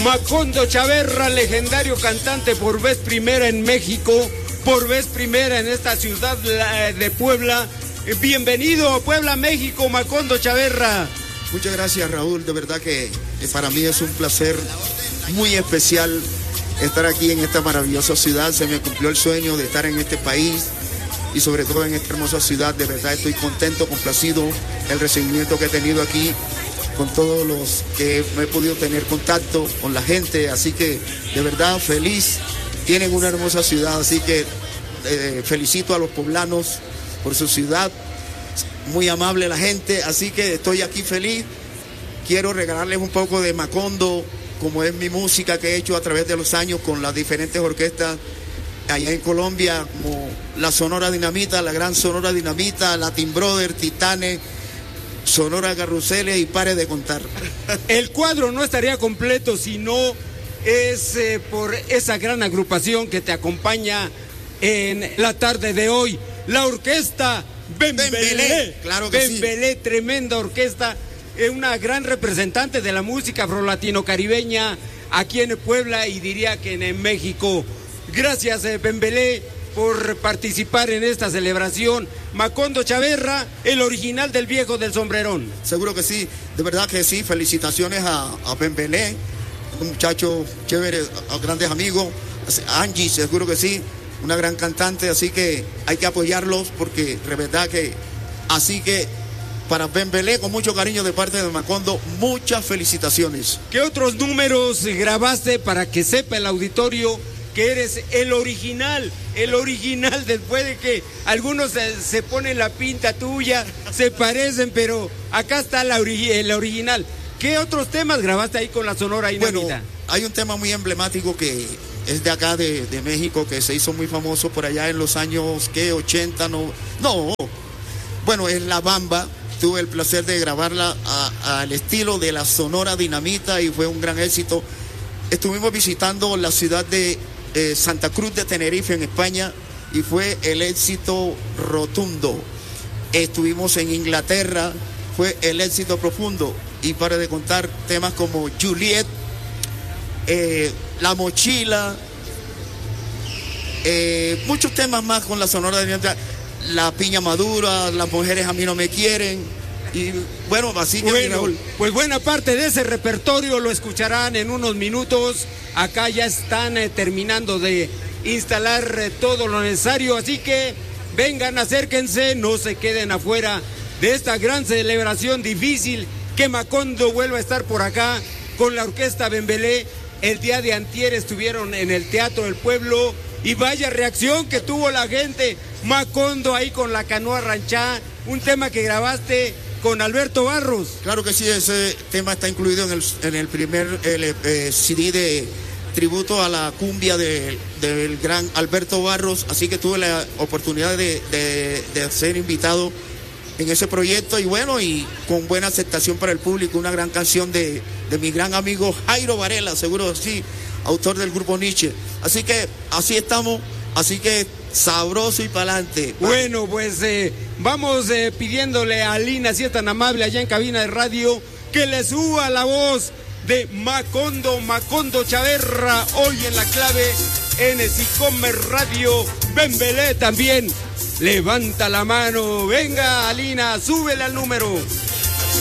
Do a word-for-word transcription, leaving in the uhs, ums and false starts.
Macondo Chaverra, legendario cantante por vez primera en México, por vez primera en esta ciudad de Puebla. Bienvenido a Puebla, México, Macondo Chaverra. Muchas gracias, Raúl, de verdad que para mí es un placer muy especial estar aquí en esta maravillosa ciudad. Se me cumplió el sueño de estar en este país y sobre todo en esta hermosa ciudad. De verdad estoy contento, complacido, el recibimiento que he tenido aquí con todos los que me he podido tener contacto con la gente, así que de verdad feliz. Tienen una hermosa ciudad, así que eh, felicito a los poblanos por su ciudad, muy amable la gente, así que estoy aquí feliz. Quiero regalarles un poco de Macondo, como es mi música que he hecho a través de los años con las diferentes orquestas allá en Colombia, como la Sonora Dinamita, la Gran Sonora Dinamita, Latin Brothers, Titanes, Sonora Carruseles y pare de contar. El cuadro no estaría completo si no es eh, por esa gran agrupación que te acompaña en la tarde de hoy, la orquesta Bembelé. Claro que Bembelé, sí. Tremenda orquesta, eh, una gran representante de la música afro-latino-caribeña aquí en Puebla y diría que en, en México. Gracias, eh, Bembelé, por participar en esta celebración. Macondo Chaverra, el original del viejo del sombrerón. Seguro que sí, de verdad que sí. Felicitaciones a, a Bembelé, un muchacho chévere, a, a grandes amigos. A Angie, seguro que sí, una gran cantante, así que hay que apoyarlos porque de verdad que, así que para Bembelé, con mucho cariño de parte de Macondo, muchas felicitaciones. ¿Qué otros números grabaste para que sepa el auditorio que eres el original, el original, después de que algunos se, se ponen la pinta tuya, se parecen, pero acá está la ori- el original? ¿Qué otros temas grabaste ahí con la Sonora Dinamita? Bueno, hay un tema muy emblemático que es de acá, de, de México, que se hizo muy famoso por allá en los años, ¿qué? ochenta, no, no, bueno, es La Bamba. Tuve el placer de grabarla a, al estilo de la Sonora Dinamita y fue un gran éxito. Estuvimos visitando la ciudad de Eh, Santa Cruz de Tenerife en España y fue el éxito rotundo. Estuvimos en Inglaterra, fue el éxito profundo, y para de contar temas como Juliet, eh, La Mochila, eh, muchos temas más con la Sonora de La Piña Madura, Las Mujeres a mí no me quieren. Y bueno, así que bueno, Raúl, pues buena parte de ese repertorio lo escucharán en unos minutos. Acá ya están eh, terminando de instalar eh, todo lo necesario, así que vengan, acérquense, no se queden afuera de esta gran celebración difícil. Que Macondo vuelva a estar por acá con la orquesta Bembelé. El día de antier estuvieron en el Teatro del Pueblo y vaya reacción que tuvo la gente. Macondo ahí con la canoa ranchá, un tema que grabaste con Alberto Barros. claro que sí, ese tema está incluido en el, en el primer el, eh, C D de tributo a la cumbia de, del gran Alberto Barros, así que tuve la oportunidad de, de, de ser invitado en ese proyecto y bueno, y con buena aceptación para el público, una gran canción de, de mi gran amigo Jairo Varela, seguro sí, autor del grupo Nietzsche. Así que así estamos, así que sabroso y pa'lante. Bueno, pues eh, vamos eh, pidiéndole a Lina, si es tan amable allá en cabina de radio, que le suba la voz de Macondo, Macondo Chaverra, hoy en la clave en Sicomer Radio. Bembelé también levanta la mano. Venga, Alina, súbele al número.